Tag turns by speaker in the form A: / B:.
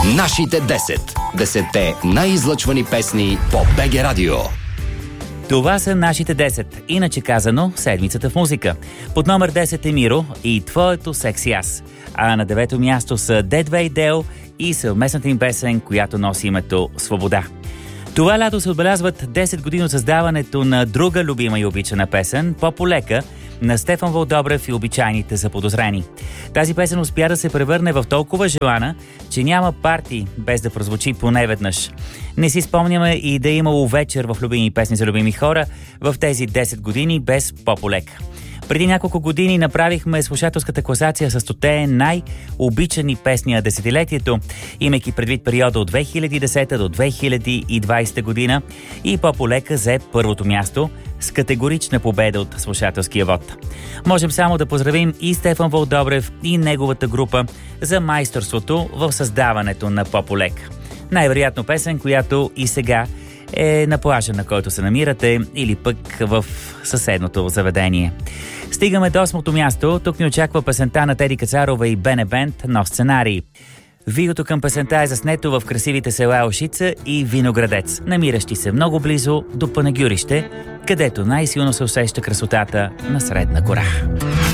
A: Нашите 10. 10-те най-излъчвани песни по БГ Радио.
B: Това са нашите 10. Иначе казано, седмицата в музика. Под номер 10 е Миро и Твоето секси аз. А на 9-то място са Дедвей и Дел и съвместната им песен, която носи името Свобода. Това лято се отбелязват 10 години от създаването на друга любима и обичана песен «По-полека» на Стефан Вълдобрев и Обичайните заподозрени. Тази песен успя да се превърне в толкова желана, че няма парти без да прозвучи поне веднъж. Не си спомняме и да е имало вечер в любими песни за любими хора в тези 10 години без «По-полека». Преди няколко години направихме слушателската класация с 100 най-обичани песни на десетилетието, имайки предвид периода от 2010 до 2020 година, и «По-полека» взе първото място с категорична победа от слушателския вод. Можем само да поздравим и Стефан Вълдобрев и неговата група за майсторството в създаването на «По-полека». Най-вероятно песен, която и сега е на плажа, на който се намирате, или пък в съседното заведение. Стигаме до 8-то място. Тук ни очаква песента на Теди Кацарова и Бене Бенд «Нов сценарий». Видеото към песента е заснето в красивите села Елшица и Виноградец, намиращи се много близо до Панагюрище, където най-силно се усеща красотата на Средна гора.